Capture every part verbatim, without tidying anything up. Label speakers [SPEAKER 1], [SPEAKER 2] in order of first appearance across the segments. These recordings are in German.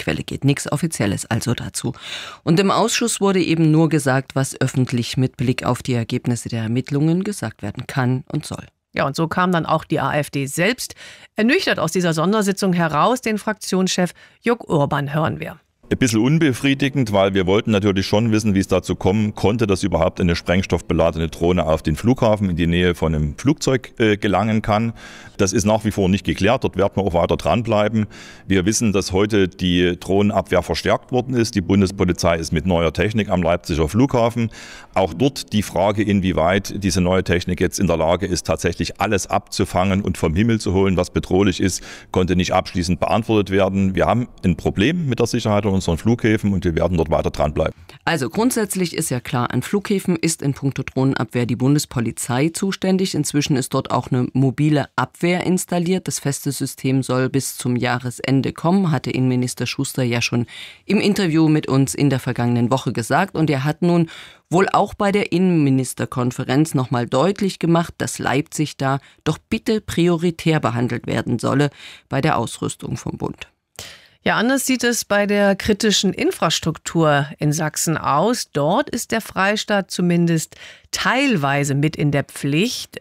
[SPEAKER 1] Quelle geht. Nichts Offizielles also dazu. Und im Ausschuss wurde eben nur gesagt, was öffentlich mit Blick auf die Ergebnisse der Ermittlungen gesagt werden kann und soll.
[SPEAKER 2] Ja, und so kam dann auch die AfD selbst ernüchtert aus dieser Sondersitzung heraus. Den Fraktionschef Jörg Urban hören wir.
[SPEAKER 3] Ein bisschen unbefriedigend, weil wir wollten natürlich schon wissen, wie es dazu kommen konnte, dass überhaupt eine sprengstoffbeladene Drohne auf den Flughafen in die Nähe von einem Flugzeug äh, gelangen kann. Das ist nach wie vor nicht geklärt, dort werden wir auch weiter dranbleiben. Wir wissen, dass heute die Drohnenabwehr verstärkt worden ist. Die Bundespolizei ist mit neuer Technik am Leipziger Flughafen. Auch dort die Frage, inwieweit diese neue Technik jetzt in der Lage ist, tatsächlich alles abzufangen und vom Himmel zu holen, was bedrohlich ist, konnte nicht abschließend beantwortet werden. Wir haben ein Problem mit der Sicherheit unseren Flughäfen und wir werden dort weiter dranbleiben.
[SPEAKER 1] Also grundsätzlich ist ja klar, an Flughäfen ist in puncto Drohnenabwehr die Bundespolizei zuständig. Inzwischen ist dort auch eine mobile Abwehr installiert. Das feste System soll bis zum Jahresende kommen, hatte Innenminister Schuster ja schon im Interview mit uns in der vergangenen Woche gesagt. Und er hat nun wohl auch bei der Innenministerkonferenz nochmal deutlich gemacht, dass Leipzig da doch bitte prioritär behandelt werden solle bei der Ausrüstung vom Bund.
[SPEAKER 2] Ja, anders sieht es bei der kritischen Infrastruktur in Sachsen aus. Dort ist der Freistaat zumindest teilweise mit in der Pflicht.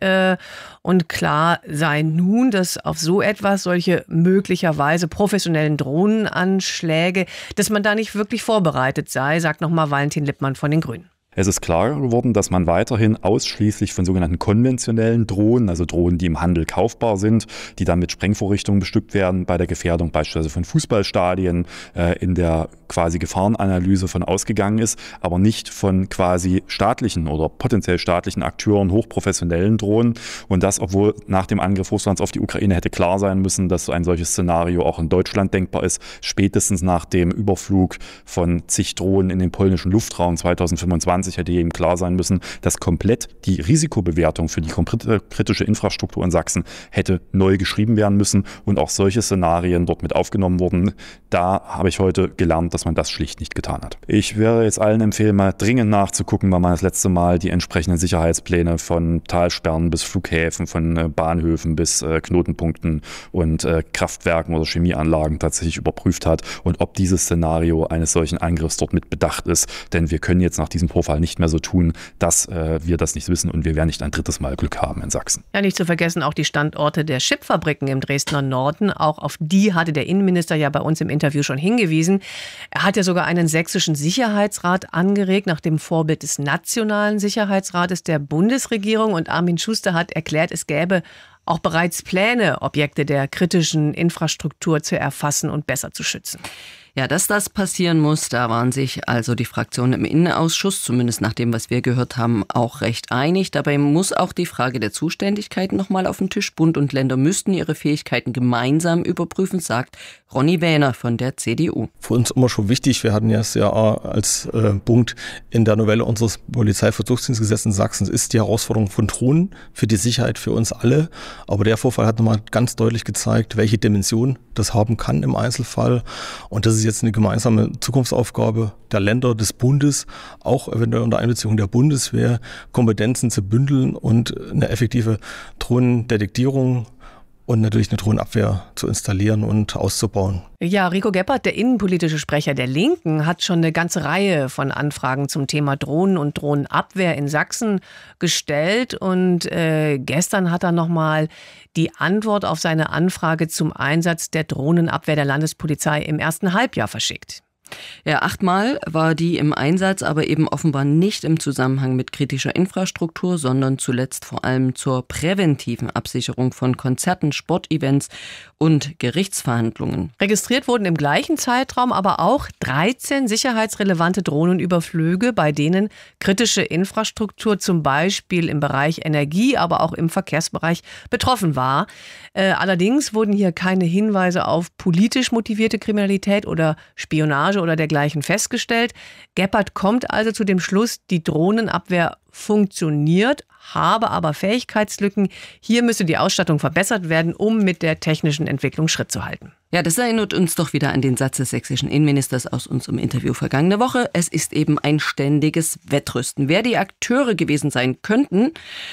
[SPEAKER 2] Und klar sei nun, dass auf so etwas, solche möglicherweise professionellen Drohnenanschläge, dass man da nicht wirklich vorbereitet sei, sagt nochmal Valentin Lippmann von den Grünen.
[SPEAKER 4] Es ist klar geworden, dass man weiterhin ausschließlich von sogenannten konventionellen Drohnen, also Drohnen, die im Handel kaufbar sind, die dann mit Sprengvorrichtungen bestückt werden, bei der Gefährdung beispielsweise von Fußballstadien äh, in der quasi Gefahrenanalyse von ausgegangen ist, aber nicht von quasi staatlichen oder potenziell staatlichen Akteuren, hochprofessionellen Drohnen. Und das, obwohl nach dem Angriff Russlands auf die Ukraine hätte klar sein müssen, dass so ein solches Szenario auch in Deutschland denkbar ist, spätestens nach dem Überflug von zig Drohnen in den polnischen Luftraum zweitausendfünfundzwanzig hätte jedem klar sein müssen, dass komplett die Risikobewertung für die kritische Infrastruktur in Sachsen hätte neu geschrieben werden müssen und auch solche Szenarien dort mit aufgenommen wurden. Da habe ich heute gelernt, dass man das schlicht nicht getan hat. Ich wäre jetzt allen empfehlen, mal dringend nachzugucken, wann man das letzte Mal die entsprechenden Sicherheitspläne von Talsperren bis Flughäfen, von Bahnhöfen bis Knotenpunkten und Kraftwerken oder Chemieanlagen tatsächlich überprüft hat und ob dieses Szenario eines solchen Angriffs dort mit bedacht ist. Denn wir können jetzt nach diesem Vorfall nicht mehr so tun, dass äh, wir das nicht wissen und wir werden nicht ein drittes Mal Glück haben in Sachsen.
[SPEAKER 2] Ja, nicht zu vergessen auch die Standorte der Chipfabriken im Dresdner Norden. Auch auf die hatte der Innenminister ja bei uns im Interview schon hingewiesen. Er hat ja sogar einen sächsischen Sicherheitsrat angeregt, nach dem Vorbild des Nationalen Sicherheitsrates der Bundesregierung. Und Armin Schuster hat erklärt, es gäbe auch bereits Pläne, Objekte der kritischen Infrastruktur zu erfassen und besser zu schützen.
[SPEAKER 1] Ja, dass das passieren muss, da waren sich also die Fraktionen im Innenausschuss, zumindest nach dem, was wir gehört haben, auch recht einig. Dabei muss auch die Frage der Zuständigkeiten nochmal auf den Tisch. Bund und Länder müssten ihre Fähigkeiten gemeinsam überprüfen, sagt Ronny Wähner von der C D U.
[SPEAKER 5] Für uns immer schon wichtig, wir hatten ja es ja als äh, Punkt in der Novelle unseres Polizeiversuchsdienstgesetzes in Sachsen, ist die Herausforderung von Drohnen für die Sicherheit für uns alle. Aber der Vorfall hat nochmal ganz deutlich gezeigt, welche Dimension das haben kann im Einzelfall. Und das ist jetzt eine gemeinsame Zukunftsaufgabe der Länder, des Bundes, auch eventuell unter Einbeziehung der Bundeswehr, Kompetenzen zu bündeln und eine effektive Drohnendetektierung und natürlich eine Drohnenabwehr zu installieren und auszubauen.
[SPEAKER 2] Ja, Rico Gebhardt, der innenpolitische Sprecher der Linken, hat schon eine ganze Reihe von Anfragen zum Thema Drohnen und Drohnenabwehr in Sachsen gestellt. Und äh, gestern hat er nochmal die Antwort auf seine Anfrage zum Einsatz der Drohnenabwehr der Landespolizei im ersten Halbjahr verschickt.
[SPEAKER 1] Ja, achtmal war die im Einsatz, aber eben offenbar nicht im Zusammenhang mit kritischer Infrastruktur, sondern zuletzt vor allem zur präventiven Absicherung von Konzerten, Sportevents und Gerichtsverhandlungen.
[SPEAKER 2] Registriert wurden im gleichen Zeitraum aber auch dreizehn sicherheitsrelevante Drohnenüberflüge, bei denen kritische Infrastruktur zum Beispiel im Bereich Energie, aber auch im Verkehrsbereich betroffen war. Äh, allerdings wurden hier keine Hinweise auf politisch motivierte Kriminalität oder Spionage oder dergleichen festgestellt. Gebhardt kommt also zu dem Schluss, die Drohnenabwehr funktioniert, habe aber Fähigkeitslücken. Hier müsse die Ausstattung verbessert werden, um mit der technischen Entwicklung Schritt zu halten.
[SPEAKER 1] Ja, das erinnert uns doch wieder an den Satz des sächsischen Innenministers aus unserem Interview vergangene Woche. Es ist eben ein ständiges Wettrüsten. Wer die Akteure gewesen sein könnten,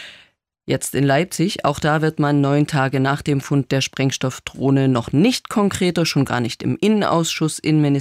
[SPEAKER 1] jetzt in Leipzig, auch da wird man neun Tage nach dem Fund der Sprengstoffdrohne noch nicht konkreter, schon gar nicht im Innenausschuss. Innenminister